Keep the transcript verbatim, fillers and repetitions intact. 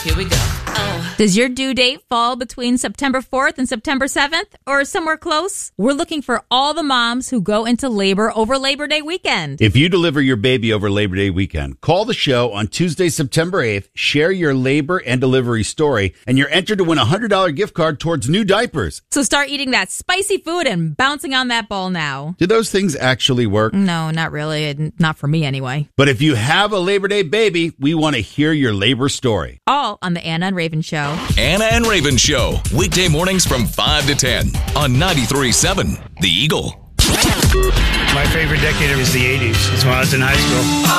Here we go. Oh. Does your due date fall between September fourth and September seventh or somewhere close? We're looking for all the moms who go into labor over Labor Day weekend. If you deliver your baby over Labor Day weekend, call the show on Tuesday, September eighth, share your labor and delivery story, and you're entered to win a one hundred dollars gift card towards new diapers. So start eating that spicy food and bouncing on that ball now. Do those things actually work? No, not really. and Not for me anyway. But if you have a Labor Day baby, we want to hear your labor story. All on the Anna and Raven Show. Anna and Raven Show, weekday mornings from five to ten on ninety-three point seven The Eagle. My favorite decade is the eighties. It's when I was in high school.